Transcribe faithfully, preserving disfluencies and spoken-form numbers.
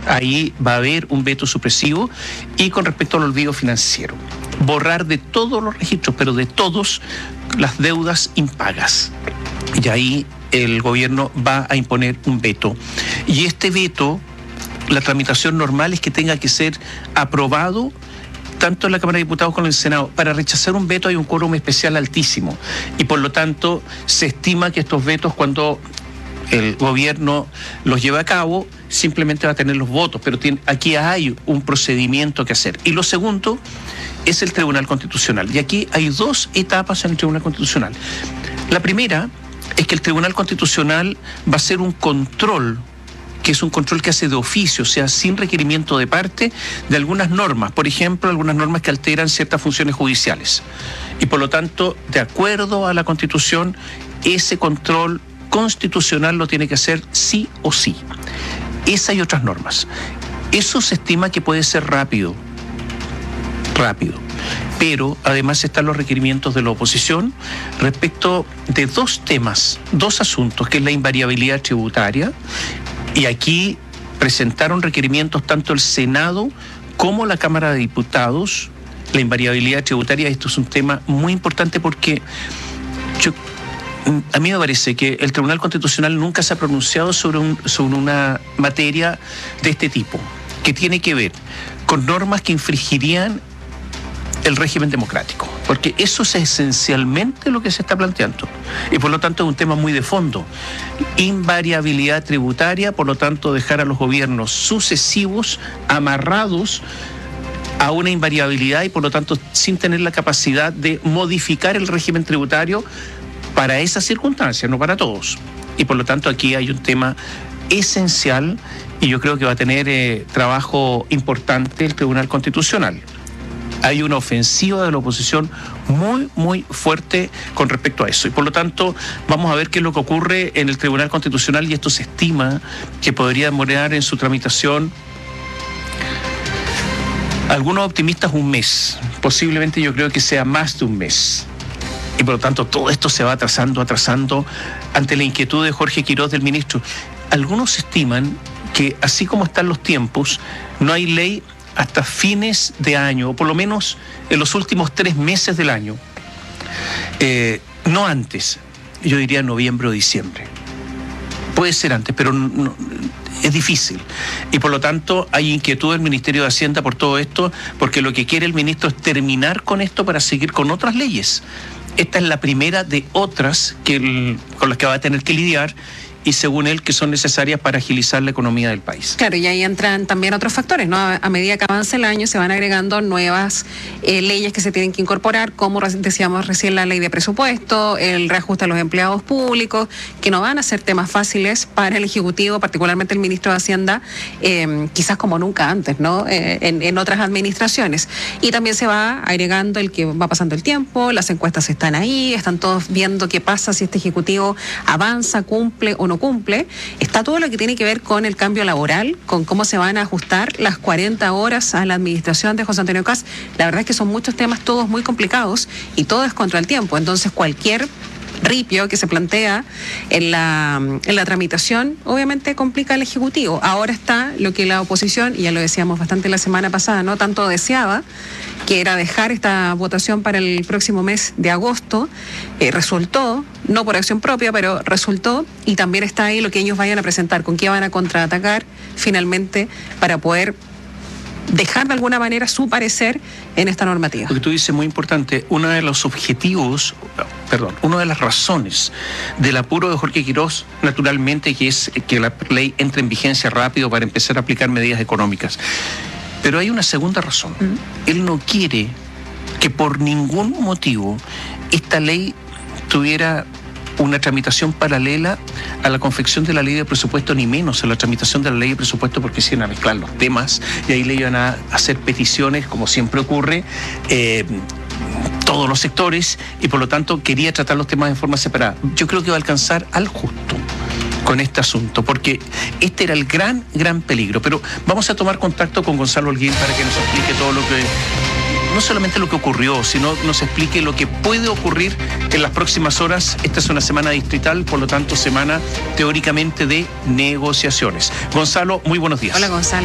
Ahí va a haber un veto supresivo. Y con respecto al olvido financiero, borrar de todos los registros, pero de todos, las deudas impagas. Y ahí el gobierno va a imponer un veto. Y este veto, la tramitación normal es que tenga que ser aprobado tanto en la Cámara de Diputados como en el Senado. Para rechazar un veto hay un quórum especial altísimo. Y por lo tanto se estima que estos vetos, cuando el gobierno los lleva a cabo, simplemente va a tener los votos, pero tiene, aquí hay un procedimiento que hacer. Y lo segundo es el Tribunal Constitucional. Y aquí hay dos etapas en el Tribunal Constitucional. La primera es que el Tribunal Constitucional va a hacer un control, que es un control que hace de oficio, o sea, sin requerimiento de parte, de algunas normas. Por ejemplo, algunas normas que alteran ciertas funciones judiciales. Y por lo tanto, de acuerdo a la Constitución, ese control constitucional lo tiene que hacer sí o sí. Esa y otras normas. Eso se estima que puede ser rápido, rápido. Pero además están los requerimientos de la oposición respecto de dos temas, dos asuntos, que es la invariabilidad tributaria. Y aquí presentaron requerimientos tanto el Senado como la Cámara de Diputados. La invariabilidad tributaria, esto es un tema muy importante porque yo... A mí me parece que el Tribunal Constitucional nunca se ha pronunciado sobre, un, sobre una materia de este tipo, que tiene que ver con normas que infringirían el régimen democrático, porque eso es esencialmente lo que se está planteando. Y por lo tanto es un tema muy de fondo. Invariabilidad tributaria, por lo tanto dejar a los gobiernos sucesivos amarrados a una invariabilidad y por lo tanto sin tener la capacidad de modificar el régimen tributario para esas circunstancias, no para todos. Y por lo tanto aquí hay un tema esencial y yo creo que va a tener eh, trabajo importante el Tribunal Constitucional. Hay una ofensiva de la oposición muy, muy fuerte con respecto a eso. Y por lo tanto vamos a ver qué es lo que ocurre en el Tribunal Constitucional y esto se estima que podría demorar en su tramitación algunos optimistas un mes. Posiblemente yo creo que sea más de un mes. Y por lo tanto todo esto se va atrasando, atrasando ante la inquietud de Jorge Quiroz, del ministro. Algunos estiman que así como están los tiempos, no hay ley hasta fines de año, o por lo menos en los últimos tres meses del año. Eh, no antes, yo diría noviembre o diciembre. Puede ser antes, pero no, es difícil. Y por lo tanto hay inquietud del Ministerio de Hacienda por todo esto, porque lo que quiere el ministro es terminar con esto para seguir con otras leyes. Esta es la primera de otras que el, con las que va a tener que lidiar y según él que son necesarias para agilizar la economía del país. Claro, y ahí entran también otros factores, ¿no? A, a medida que avance el año se van agregando nuevas eh, leyes que se tienen que incorporar, como decíamos recién la ley de presupuesto, el reajuste a los empleados públicos, que no van a ser temas fáciles para el Ejecutivo, particularmente el ministro de Hacienda, eh, quizás como nunca antes, ¿no? Eh, en, en otras administraciones. Y también se va agregando el que va pasando el tiempo, las encuestas están ahí, están todos viendo qué pasa si este Ejecutivo avanza, cumple o no cumple. Está todo lo que tiene que ver con el cambio laboral, con cómo se van a ajustar las cuarenta horas a la administración de José Antonio Kast. La verdad es que son muchos temas, todos muy complicados y todo es contra el tiempo. Entonces cualquier ripio que se plantea en la, en la tramitación obviamente complica al Ejecutivo. Ahora está lo que la oposición, y ya lo decíamos bastante la semana pasada, no tanto deseaba, que era dejar esta votación para el próximo mes de agosto. Eh, resultó, no por acción propia, pero resultó, y también está ahí lo que ellos vayan a presentar, con qué van a contraatacar finalmente para poder dejar de alguna manera su parecer en esta normativa. Lo que tú dices es muy importante. Uno de los objetivos, perdón, una de las razones del apuro de Jorge Quiroz, naturalmente, que es que la ley entre en vigencia rápido para empezar a aplicar medidas económicas. Pero hay una segunda razón. Mm. Él no quiere que por ningún motivo esta ley tuviera una tramitación paralela a la confección de la ley de presupuesto, ni menos a la tramitación de la ley de presupuesto, porque se iban a mezclar los temas y ahí le iban a hacer peticiones, como siempre ocurre, eh, todos los sectores, y por lo tanto quería tratar los temas de forma separada. Yo creo que va a alcanzar al justo con este asunto, porque este era el gran, gran peligro. Pero vamos a tomar contacto con Gonzalo Holguín para que nos explique todo lo que, no solamente lo que ocurrió, sino nos explique lo que puede ocurrir en las próximas horas. Esta es una semana distrital, por lo tanto, semana teóricamente de negociaciones. Gonzalo, muy buenos días. Hola, Gonzalo.